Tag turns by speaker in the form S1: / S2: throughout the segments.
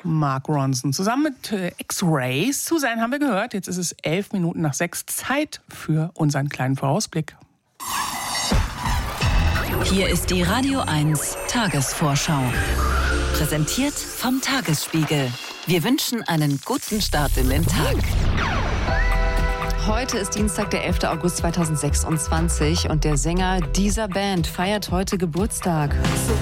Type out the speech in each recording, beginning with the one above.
S1: Mark Ronson. Zusammen mit X-Rays. Suzanne haben wir gehört. Jetzt ist es 6:11. Zeit für unseren kleinen Vorausblick.
S2: Hier ist die Radio 1 Tagesvorschau. Präsentiert vom Tagesspiegel. Wir wünschen einen guten Start in den Tag.
S3: Heute ist Dienstag, der 11. August 2026 und der Sänger dieser Band feiert heute Geburtstag.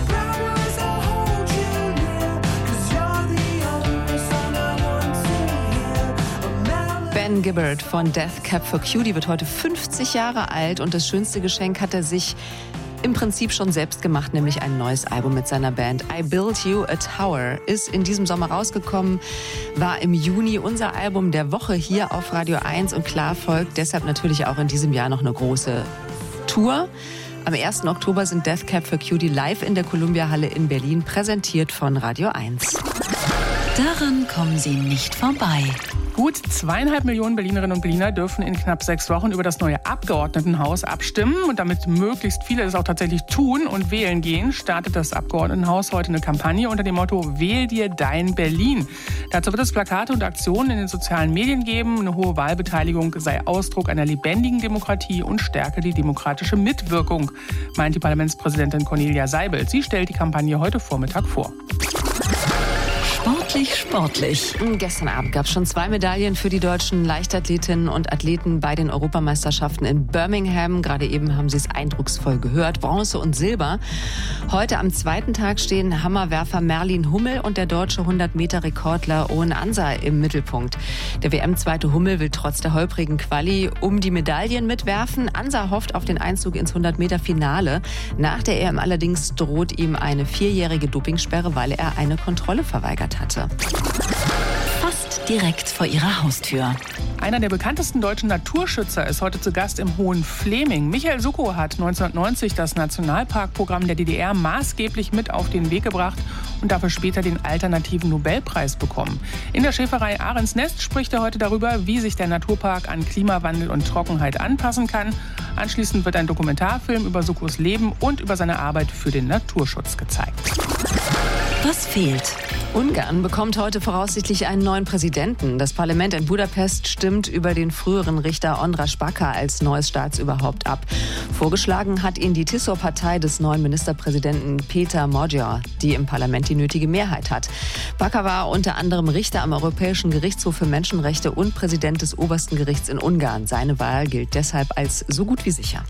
S3: Ben Gibbard von Death Cab for Cutie wird heute 50 Jahre alt und das schönste Geschenk hat er sich im Prinzip schon selbst gemacht, nämlich ein neues Album mit seiner Band. I Built You a Tower ist in diesem Sommer rausgekommen, war im Juni unser Album der Woche hier auf Radio 1 und klar folgt deshalb natürlich auch in diesem Jahr noch eine große Tour. Am 1. Oktober sind Death Cab for Cutie live in der Columbia-Halle in Berlin, präsentiert von Radio 1.
S2: Daran kommen Sie nicht vorbei.
S1: Gut 2,5 Millionen Berlinerinnen und Berliner dürfen in knapp 6 Wochen über das neue Abgeordnetenhaus abstimmen. Und damit möglichst viele es auch tatsächlich tun und wählen gehen, startet das Abgeordnetenhaus heute eine Kampagne unter dem Motto Wähl dir dein Berlin. Dazu wird es Plakate und Aktionen in den sozialen Medien geben. Eine hohe Wahlbeteiligung sei Ausdruck einer lebendigen Demokratie und stärke die demokratische Mitwirkung, meint die Parlamentspräsidentin Cornelia Seibel. Sie stellt die Kampagne heute Vormittag vor.
S2: Sportlich.
S3: Gestern Abend gab es schon 2 Medaillen für die deutschen Leichtathletinnen und Athleten bei den Europameisterschaften in Birmingham. Gerade eben haben Sie es eindrucksvoll gehört. Bronze und Silber. Heute am zweiten Tag stehen Hammerwerfer Merlin Hummel und der deutsche 100-Meter-Rekordler Owen Ansa im Mittelpunkt. Der WM-Zweite Hummel will trotz der holprigen Quali um die Medaillen mitwerfen. Ansa hofft auf den Einzug ins 100-Meter-Finale. Nach der EM allerdings droht ihm eine 4-jährige Dopingsperre, weil er eine Kontrolle verweigert hatte.
S2: Fast direkt vor Ihrer Haustür.
S1: Einer der bekanntesten deutschen Naturschützer ist heute zu Gast im Hohenfleming. Michael Suckow hat 1990 das Nationalparkprogramm der DDR maßgeblich mit auf den Weg gebracht und dafür später den alternativen Nobelpreis bekommen. In der Schäferei Ahrensnest spricht er heute darüber, wie sich der Naturpark an Klimawandel und Trockenheit anpassen kann. Anschließend wird ein Dokumentarfilm über Suckows Leben und über seine Arbeit für den Naturschutz gezeigt.
S2: Was fehlt?
S3: Ungarn bekommt heute voraussichtlich einen neuen Präsidenten. Das Parlament in Budapest stimmt über den früheren Richter András Baka als neues Staatsoberhaupt ab. Vorgeschlagen hat ihn die Tisza-Partei des neuen Ministerpräsidenten Péter Magyar, die im Parlament die nötige Mehrheit hat. Baka war unter anderem Richter am Europäischen Gerichtshof für Menschenrechte und Präsident des obersten Gerichts in Ungarn. Seine Wahl gilt deshalb als so gut wie sicher.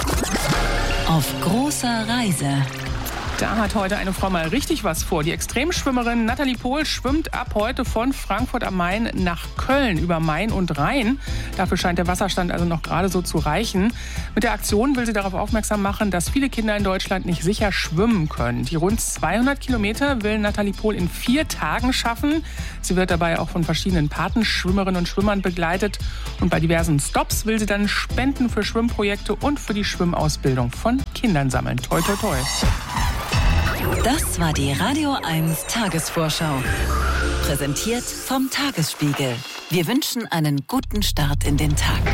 S2: Auf großer Reise.
S1: Da hat heute eine Frau mal richtig was vor. Die Extremschwimmerin Nathalie Pohl schwimmt ab heute von Frankfurt am Main nach Köln über Main und Rhein. Dafür scheint der Wasserstand also noch gerade so zu reichen. Mit der Aktion will sie darauf aufmerksam machen, dass viele Kinder in Deutschland nicht sicher schwimmen können. Die rund 200 Kilometer will Nathalie Pohl in 4 Tagen schaffen. Sie wird dabei auch von verschiedenen Patenschwimmerinnen und Schwimmern begleitet. Und bei diversen Stops will sie dann Spenden für Schwimmprojekte und für die Schwimmausbildung von Kindern sammeln. Toi, toi, toi.
S2: Das war die Radio 1 Tagesvorschau. Präsentiert vom Tagesspiegel. Wir wünschen einen guten Start in den Tag.